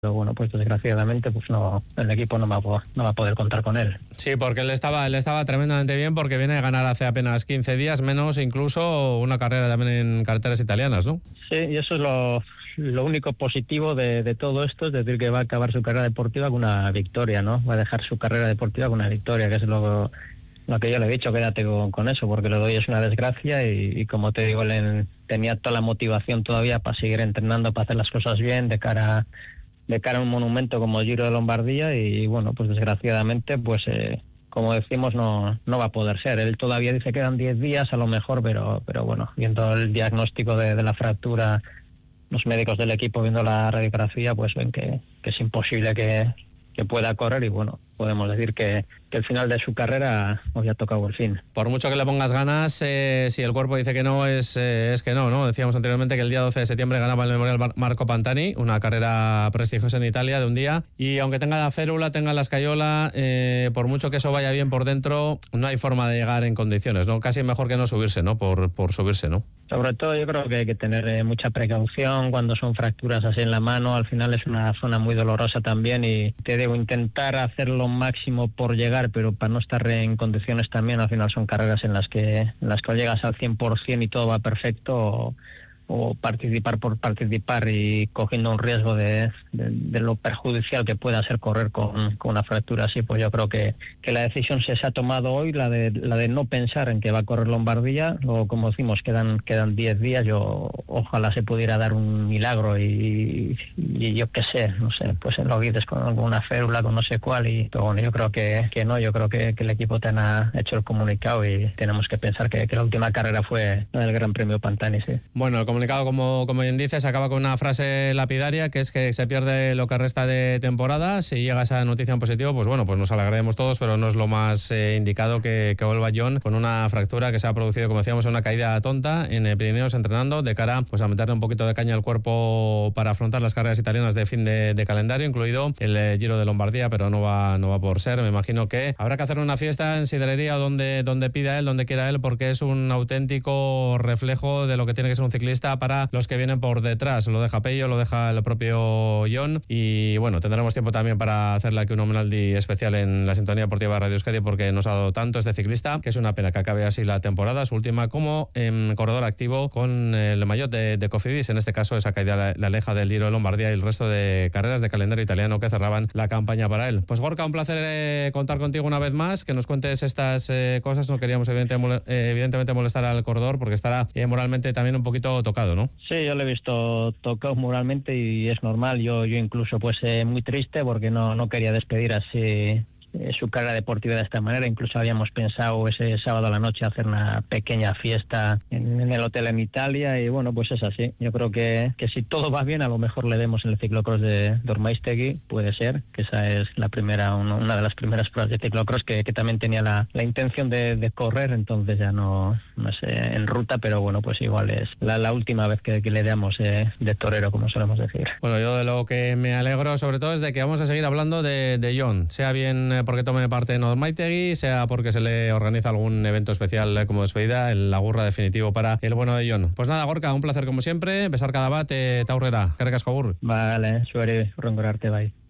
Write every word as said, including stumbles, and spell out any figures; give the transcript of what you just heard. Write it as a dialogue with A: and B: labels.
A: Pero bueno, pues desgraciadamente pues no, el equipo no va, a, no va a poder contar con él.
B: Sí, porque él estaba, él estaba tremendamente bien porque viene a ganar hace apenas quince días, menos incluso una carrera también en carreteras italianas, ¿no?
A: Sí, y eso es lo, lo único positivo de, de todo esto, es decir, que va a acabar su carrera deportiva con una victoria, ¿no? Va a dejar su carrera deportiva con una victoria, que es lo, lo que yo le he dicho, quédate con, con eso, porque lo de hoy es una desgracia y, y como te digo, él tenía toda la motivación todavía para seguir entrenando, para hacer las cosas bien de cara a de cara a un monumento como el Giro de Lombardía y bueno, pues desgraciadamente pues eh, como decimos no no va a poder ser. Él todavía dice que quedan diez días a lo mejor, pero pero bueno, viendo el diagnóstico de, de la fractura, los médicos del equipo viendo la radiografía pues ven que, que es imposible que, que pueda correr y bueno, podemos decir que, que el final de su carrera hoy ha tocado el fin.
B: Por mucho que le pongas ganas, eh, si el cuerpo dice que no, es, eh, es que no, ¿no? Decíamos anteriormente que el día doce de septiembre ganaba el Memorial Mar- Marco Pantani, una carrera prestigiosa en Italia de un día, y aunque tenga la férula, tenga la escayola, eh, por mucho que eso vaya bien por dentro, no hay forma de llegar en condiciones, ¿no? Casi mejor que no subirse, ¿no? Por, por subirse, ¿no?
A: Sobre todo yo creo que hay que tener eh, mucha precaución cuando son fracturas así en la mano, al final es una zona muy dolorosa también y te digo, intentar hacer lo máximo por llegar, pero para no estar en condiciones también, al final son carreras en las que en las que llegas al cien por ciento y todo va perfecto o, o participar por participar y cogiendo un riesgo de, de, de lo perjudicial que pueda ser correr con, con una fractura así, pues yo creo que, que la decisión se, se ha tomado hoy, la de la de no pensar en que va a correr Lombardía. Luego, como decimos, quedan quedan diez días, yo ojalá se pudiera dar un milagro y, y yo qué sé, no sé, pues en lo guides con alguna férula, con no sé cuál, y pero bueno, yo creo que, que no, yo creo que, que el equipo te ha hecho el comunicado y tenemos que pensar que, que la última carrera fue la del Gran Premio Pantani, sí.
B: Bueno, el comunicado, como, como bien dices, acaba con una frase lapidaria, que es que se pierde lo que resta de temporada. Si llega esa noticia en positivo, pues bueno, pues nos alegraremos todos, pero no es lo más eh, indicado que, que vuelva John con una fractura que se ha producido, como decíamos, en una caída tonta en el Pirineos entrenando, de cara pues a meterle un poquito de caña al cuerpo para afrontar las carreras italianas de fin de, de calendario, incluido el eh, Giro de Lombardía, pero no va, no va por ser. Me imagino que habrá que hacer una fiesta en sidrería donde, donde pida él, donde quiera él, porque es un auténtico reflejo de lo que tiene que ser un ciclista para los que vienen por detrás. Lo deja Pello, lo deja el propio John y bueno, tendremos tiempo también para hacerle aquí un homenaje especial en la sintonía deportiva de Radio Euskadi, porque nos ha dado tanto este ciclista que es una pena que acabe así la temporada, su última como eh, corredor activo con el maillot de, de Cofidis. En este caso esa caída la, la aleja del Giro de Lombardía y el resto de carreras de calendario italiano que cerraban la campaña para él. Pues Gorka, un placer eh, contar contigo una vez más, que nos cuentes estas eh, cosas. No queríamos evidentemente, eh, evidentemente molestar al corredor porque estará eh, moralmente también un poquito tocado, ¿no?
A: Sí, yo lo he visto tocado moralmente y es normal. Yo yo incluso pues eh, muy triste porque no no quería despedir así eh, su carrera deportiva de esta manera. Incluso habíamos pensado ese sábado a la noche hacer una pequeña fiesta en, en el hotel en Italia y bueno, pues es así. Yo creo que, que si todo va bien, a lo mejor le demos en el ciclocross de Ormaiztegui, puede ser, que esa es la primera una, una de las primeras pruebas de ciclocross que, que también tenía la, la intención de, de correr, entonces ya no, no sé, en ruta, pero bueno, pues igual es la, la última vez que, que le damos eh, de torero, como solemos decir.
B: Bueno, yo de lo que me alegro sobre todo es de que vamos a seguir hablando de, de John, sea bien porque tome parte en Ormaiztegui, sea porque se le organiza algún evento especial como despedida, el agurra definitivo para el bueno de John. Pues nada, Gorka, un placer como siempre, besar cada bat, eh, taurrera, eskerrik asko agur.
A: Vale, sueri, urrengora arte, bai.